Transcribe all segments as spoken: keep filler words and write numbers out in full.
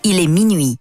il est minuit.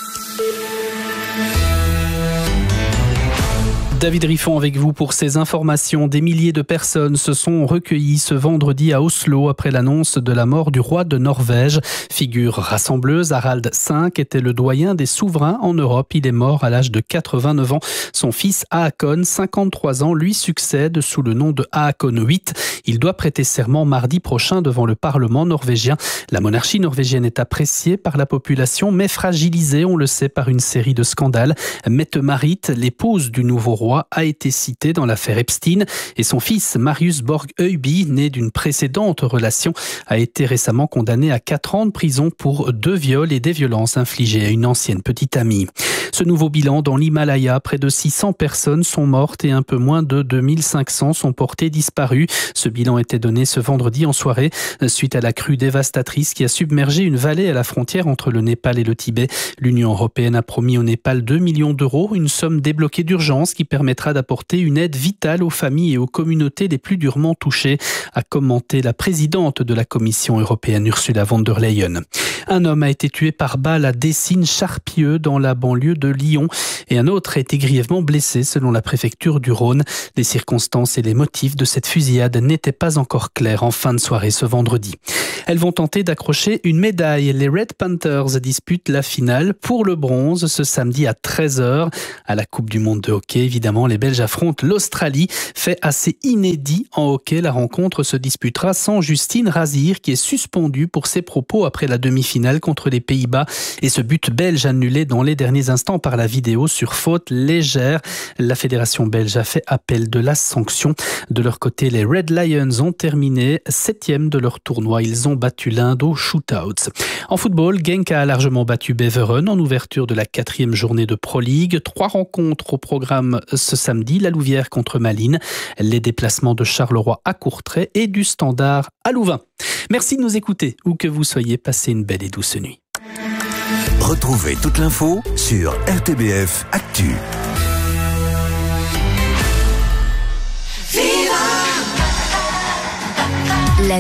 David Riffon avec vous pour ces informations. Des milliers de personnes se sont recueillies ce vendredi à Oslo après l'annonce de la mort du roi de Norvège. Figure rassembleuse, Harald cinq était le doyen des souverains en Europe. Il est mort à l'âge de quatre-vingt-neuf ans. Son fils Haakon, cinquante-trois ans, lui succède sous le nom de Haakon huit. Il doit prêter serment mardi prochain devant le Parlement norvégien. La monarchie norvégienne est appréciée par la population, mais fragilisée, on le sait, par une série de scandales. Mette-Marit, l'épouse du nouveau roi, a été cité dans l'affaire Epstein et son fils Marius Borg-Øyby, né d'une précédente relation, a été récemment condamné à quatre ans de prison pour deux viols et des violences infligées à une ancienne petite amie. Ce nouveau bilan dans l'Himalaya, près de six cents personnes sont mortes et un peu moins de deux mille cinq cents sont portées disparues. Ce bilan était donné ce vendredi en soirée suite à la crue dévastatrice qui a submergé une vallée à la frontière entre le Népal et le Tibet. L'Union européenne a promis au Népal deux millions d'euros, une somme débloquée d'urgence qui permettra d'apporter une aide vitale aux familles et aux communautés les plus durement touchées, a commenté la présidente de la Commission européenne Ursula von der Leyen. Un homme a été tué par balle à Dessines-Charpieu dans la banlieue de Lyon et un autre a été grièvement blessé selon la préfecture du Rhône. Les circonstances et les motifs de cette fusillade n'étaient pas encore clairs en fin de soirée ce vendredi. Elles vont tenter d'accrocher une médaille. Les Red Panthers disputent la finale pour le bronze ce samedi à treize heures. À la Coupe du Monde de hockey, évidemment, les Belges affrontent l'Australie. Fait assez inédit en hockey, la rencontre se disputera sans Justine Razir qui est suspendue pour ses propos après la demi-finale contre les Pays-Bas et ce but belge annulé dans les derniers instants par la vidéo sur faute légère. La fédération belge a fait appel de la sanction. De leur côté, les Red Lions ont terminé septième de leur tournoi. Ils ont battu l'Inde aux shootouts. En football, Genk a largement battu Beveren en ouverture de la quatrième journée de Pro League. Trois rencontres au programme ce samedi, la Louvière contre Malines, les déplacements de Charleroi à Courtrai et du Standard à Louvain. Merci de nous écouter, où que vous soyez, passez une belle et douce nuit. Retrouvez toute l'info sur R T B F Actu.